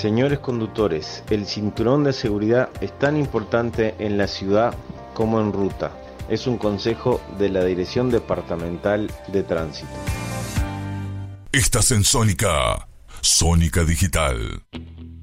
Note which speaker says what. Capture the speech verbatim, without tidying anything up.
Speaker 1: Señores conductores, el cinturón de seguridad es tan importante en la ciudad como en ruta. Es un consejo de la Dirección Departamental de Tránsito.
Speaker 2: Estás en Sónica, Sónica Digital.